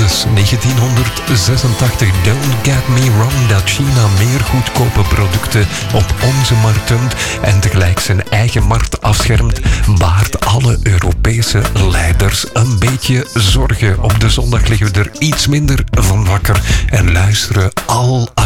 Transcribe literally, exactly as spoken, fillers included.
dus negentienhonderdzesentachtig. Don't get me wrong, dat China meer goedkope producten op onze markt dumpt en tegelijk zijn eigen markt afschermt, baart alle Europese leiders een beetje zorgen. Op de zondag liggen we er iets minder van wakker en luisteren al